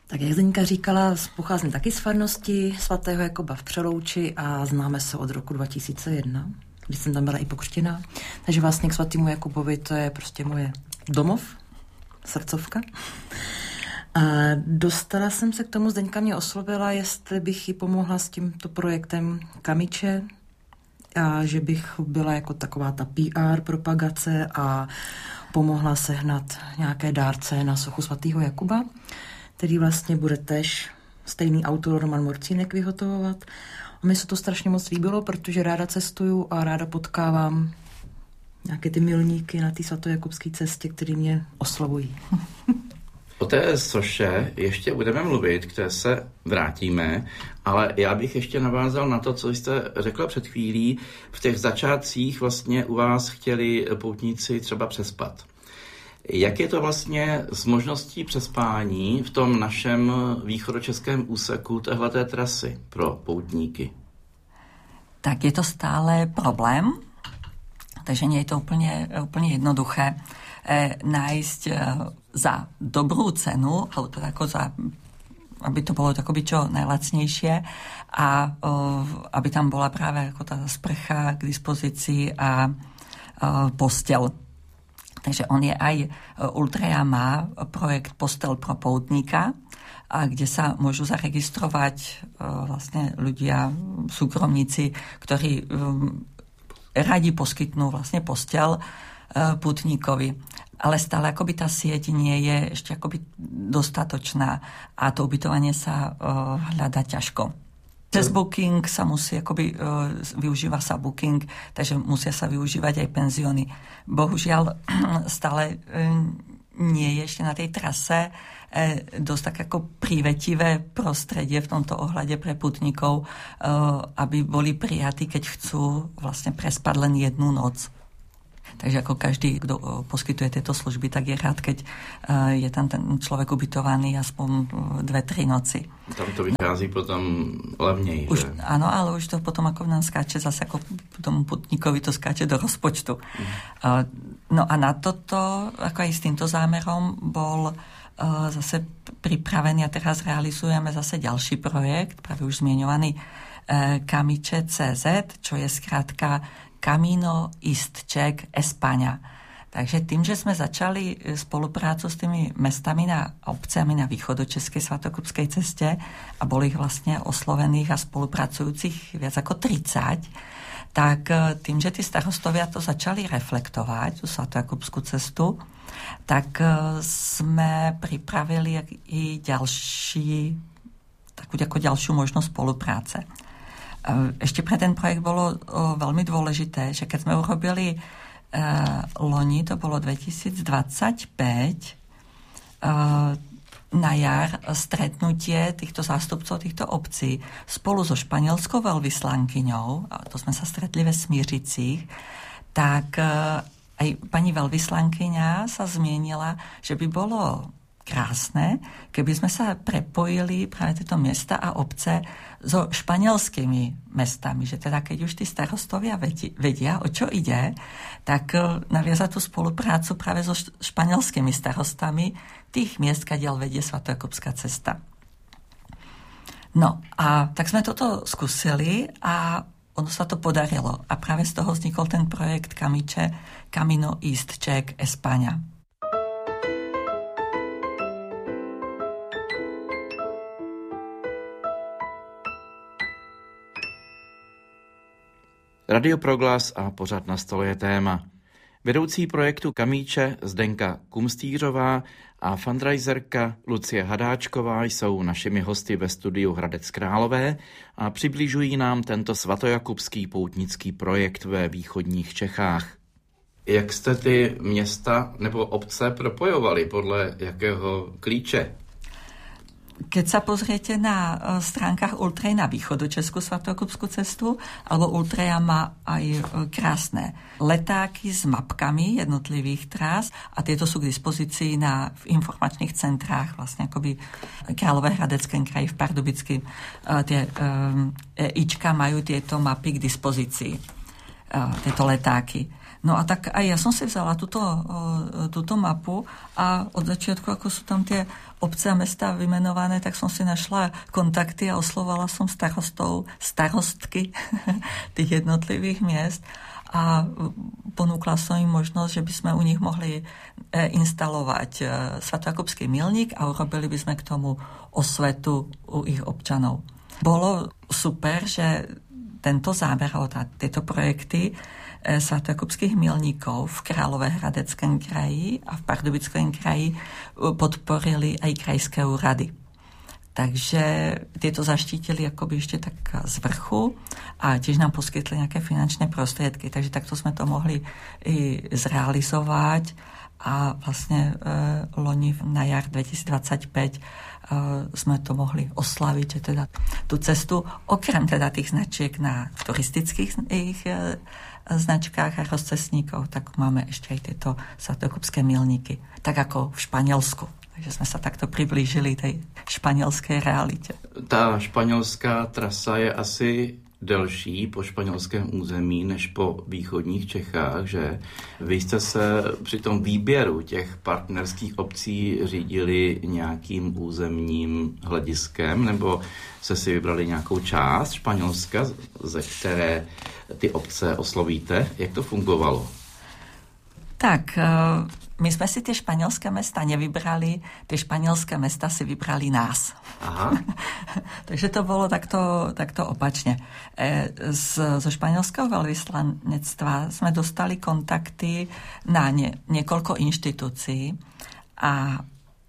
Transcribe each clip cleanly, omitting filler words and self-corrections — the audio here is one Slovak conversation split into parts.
Tak jak Zdeňka říkala, pocházím taky z farnosti svatého Jakuba v Přelouči a známe se od roku 2001, kdy jsem tam byla i pokřtěná. Takže vlastně k svatému Jakubovi to je prostě moje domov, srdcovka. A dostala jsem se k tomu, Zdeňka mě oslovila, jestli bych jí pomohla s tímto projektem Kamiče a že bych byla jako taková ta PR propagace a pomohla sehnat nějaké dárce na sochu svatého Jakuba, který vlastně bude tež stejný autor Roman Morcínek vyhotovovat. A mi se to strašně moc líbilo, protože ráda cestuju a ráda potkávám nějaké ty milníky na té svatojakubské cestě, které mě oslovují. O té soše ještě budeme mluvit, k té se vrátíme, ale já bych ještě navázal na to, co jste řekla před chvílí. V těch začátcích vlastně u vás chtěli poutníci třeba přespat. Jak je to vlastně s možností přespání v tom našem východočeském úseku téhleté trasy pro poutníky? Tak je to stále problém, takže nie je to úplne jednoduché nájsť za dobrú cenu, alebo teda ako aby to bolo takoby čo najlacnejšie a aby tam bola práve ako tá sprcha k dispozícii a postel. Takže on je aj, Ultraja má projekt Postel pro poutníka, a kde sa môžu zaregistrovať vlastne ľudia, súkromníci, ktorí radi poskytnú vlastne postel pútníkovi. Ale stále akoby tá sieť nie je ešte akoby dostatočná a to ubytovanie sa hľadá ťažko. Cez Booking sa musí akoby, využíva sa Booking, takže musia sa využívať aj penzióny. Bohužiaľ stále nie je ešte na tej trase dosť tak ako prívetivé prostredie v tomto ohľade pre putníkov, aby boli prijatí, keď chcú vlastne prespať len jednu noc. Takže ako každý, kto poskytuje tieto služby, tak je rád, keď je tam ten človek ubytovaný aspoň 2-3 noci. Tam to vychází potom levnej, že? Áno, ale už to potom ako nám skáče zase ako tomu putníkovi to skáče do rozpočtu. No a na toto, ako aj s týmto zámerom, bol zase pripravený a teraz realizujeme zase ďalší projekt, práve už zmieňovaný Kamiče.cz, čo je skrátka Camino East Czech España. Takže tým, že sme začali spoluprácu s tými mestami a obcami na východočeskej svatokupskej ceste a boli ich vlastne oslovených a spolupracujúcich viac ako 30, tak tým, že tí starostovia to začali reflektovať, tú svatojakubskú cestu, tak sme pripravili i takú ďalšiu možnosť spolupráce. Ešte pre ten projekt bolo veľmi dôležité, že keď sme urobili loni, to bolo 2025, na jar stretnutie týchto zástupcov týchto obcí spolu so španielskou veľvyslankyňou, a to sme sa stretli ve Smířicích, tak aj pani veľvyslankyňa sa zmienila, že by bolo krásne, keby sme sa prepojili práve tieto mesta a obce so španielskými mestami, že teda keď už tí starostovia vedia, o čo ide, tak naviazať tú spoluprácu práve so španielskými starostami tých miest, kadiaľ vedie svatojakubská cesta. No a tak sme toto skúsili a ono sa to podarilo. A práve z toho vznikol ten projekt Kamiče, Camino East Czech España. Radio Proglas a pořad Na stole je téma. Vedoucí projektu Kamíče Zdenka Kumstýřová a fundraiserka Lucie Hadáčková jsou našimi hosty ve studiu Hradec Králové a přibližují nám tento svatojakubský poutnický projekt ve východních Čechách. Jak jste ty města nebo obce propojovali? Podle jakého klíče? Keď sa pozriete na stránkach Ultrej na východočeskú svatojakubskú cestu, alebo Ultraja má aj krásne letáky s mapkami jednotlivých trás a tieto sú k dispozícii v informačných centrách, vlastne akoby Královéhradeckém kraji v Pardubickém. Tie ička majú tieto mapy k dispozícii, tieto letáky. No a tak aj ja som si vzala túto mapu a od začiatku, ako sú tam tie obce a mesta vymenované, tak som si našla kontakty a oslovala som starostky tých jednotlivých miest a ponúkla som im možnosť, že by sme u nich mohli instalovať svatojakubský milník a urobili by sme k tomu osvetu u ich občanov. Bolo super, že tento záber, tieto projekty svatojakubských milníkov v Královéhradeckém kraji a v Pardubickém kraji podporili aj krajské úrady. Takže tieto zaštítili akoby ešte tak z vrchu a tiež nám poskytli nejaké finančné prostriedky. Takže takto sme to mohli i zrealizovať a vlastne loni na jar 2025 sme to mohli oslaviť, že teda tú cestu, okrem teda tých značiek na turistických značkách a rozcestníkov, tak máme ešte aj tieto svatojakubské milníky, tak ako v Španielsku. Takže sme sa takto priblížili tej španělské realite. Ta španělská trasa je asi delší po španělském území než po východních Čechách, že vy jste se při tom výběru těch partnerských obcí řídili nějakým územním hlediskem, nebo jste si vybrali nějakou část Španělska, ze které ty obce oslovíte? Jak to fungovalo? Tak, my sme si tie španielské mesta nevybrali, tie španielské mesta si vybrali nás. Aha. Takže to bolo takto opačne. Zo španielského veľvyslanectva sme dostali kontakty na niekoľko inštitúcií a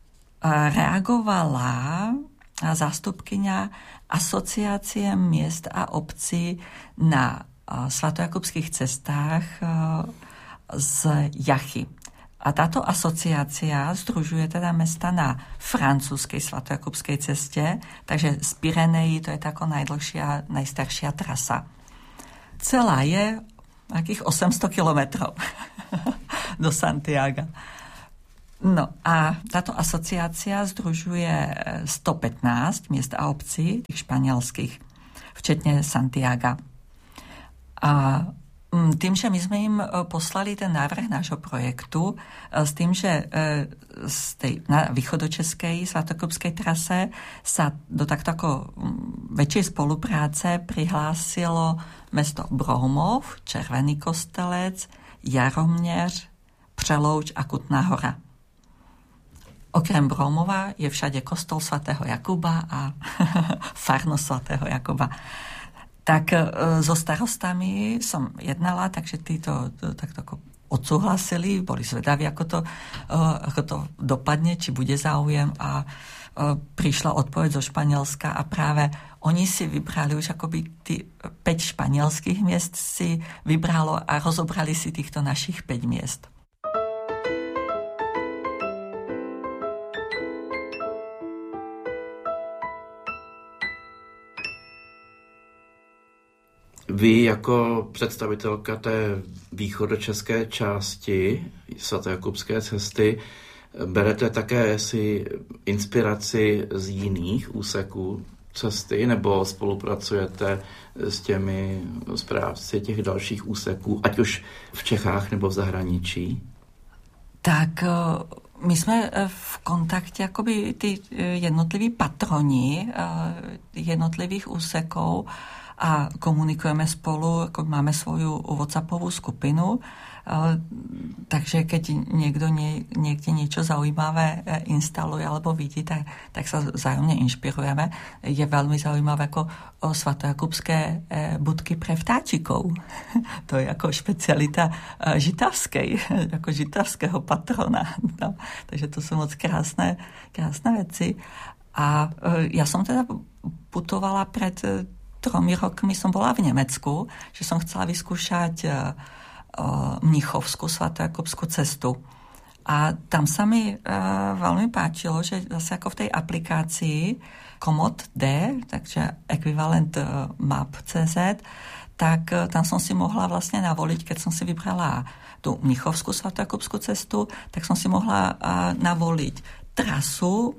reagovala zástupkyňa Asociácie miest a obcí na svatojakubských cestách z Jachy. A táto asociácia združuje teda mesta na francúzskej svatojakubskej ceste, takže z Pyrenejí to je tako najdlhšia, najstaršia trasa. Celá je nejakých 800 kilometrov do Santiaga. No a táto asociácia združuje 115 miest a obcí, tých španielských, včetne Santiaga. A tým, že my sme im poslali ten návrh nášho projektu s tým, že na východočeskej svatojakubskej trase sa do takto ako väčšej spolupráce prihlásilo mesto Broumov, Červený Kostelec, Jaromněř, Přelouč a Kutná Hora. Okrem Broumova je všade kostol svätého Jakuba a farnosť svätého Jakuba. Tak so starostami som jednala, takže títo takto odsúhlasili, boli zvedaví, ako to dopadne, či bude záujem a prišla odpoveď zo Španielska a práve oni si vybrali už akoby 5 španielských miest si vybralo a rozobrali si týchto našich 5 miest. Vy jako představitelka té východočeské části svatojakubské cesty berete také si inspiraci z jiných úseků cesty nebo spolupracujete s těmi správci těch dalších úseků, ať už v Čechách nebo v zahraničí? Tak my sme v kontakte akoby tí jednotliví patroni jednotlivých úsekov a komunikujeme spolu, ako máme svoju WhatsAppovú skupinu, takže keď niekto niekde niečo zaujímavé instaluje alebo vidí, tak sa vzájomne inšpirujeme. Je veľmi zaujímavé ako svatojakubské budky pre vtáčikov. To je ako špecialita ako žitavského patrona. No, takže to sú moc krásne veci. A ja som teda putovala pred 3 rokmi, som bola v Nemecku, že som chcela vyskúšať mnichovskú svatojakubskú cestu. A tam sa mi veľmi páčilo, že zase ako v tej aplikácii Komoot D, takže ekvivalent map.cz, tak tam som si mohla vlastne navoliť, keď som si vybrala tú mnichovskú svatojakubskú cestu, tak som si mohla navoliť trasu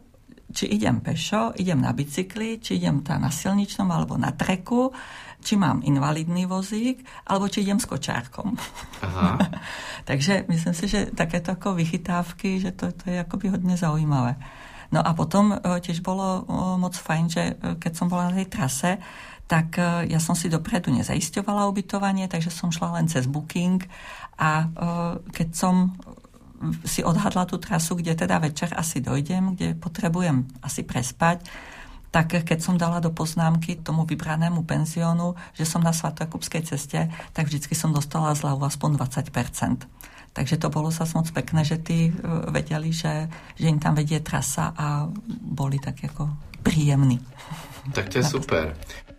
či idem pešo, idem na bicykli, či idem na silničnom alebo na treku, či mám invalidný vozík, alebo či idem s kočárkom. Aha. Takže myslím si, že takéto ako vychytávky, že to je akoby hodne zaujímavé. No a potom tiež bolo moc fajn, že keď som bola na tej trase, tak ja som si dopredu nezaisťovala ubytovanie, takže som šla len cez booking a keď som si odhadla tú trasu, kde teda večer asi dojdem, kde potrebujem asi prespať, tak keď som dala do poznámky tomu vybranému penziónu, že som na Svatojakubskej ceste, tak vždycky som dostala zľavu aspoň 20%. Takže to bolo zase moc pekné, že tí vedeli, že im tam vedie trasa a boli tak ako príjemní. Tak to je super.